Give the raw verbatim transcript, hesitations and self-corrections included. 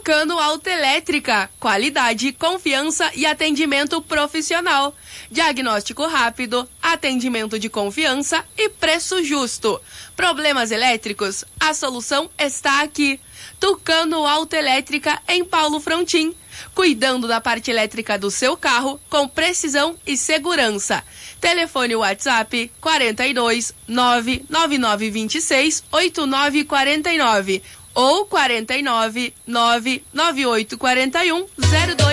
Tucano Autoelétrica, qualidade, confiança e atendimento profissional. Diagnóstico rápido, atendimento de confiança e preço justo. Problemas elétricos? A solução está aqui. Tucano Autoelétrica em Paulo Frontin. Cuidando da parte elétrica do seu carro com precisão e segurança. Telefone WhatsApp quarenta e dois, nove nove nove dois seis, oito nove quatro nove ou quarenta e nove, nove nove oito quatro um, zero dois